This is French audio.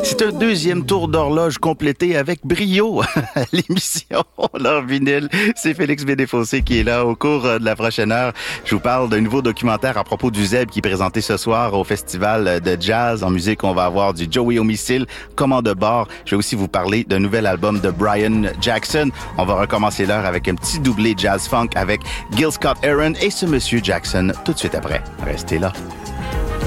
C'est un deuxième tour d'horloge complété avec brio. L'émission L'Heure vinyle, c'est Félix Bédéfossé qui est là. Au cours de la prochaine heure, je vous parle d'un nouveau documentaire à propos du Zeb qui est présenté ce soir au Festival de Jazz. En musique, on va avoir du Joey Homicile, Commande de bord. Je vais aussi vous parler d'un nouvel album de Brian Jackson. On va recommencer l'heure avec un petit doublé jazz-funk avec Gil Scott-Heron et ce monsieur Jackson tout de suite après. Restez là.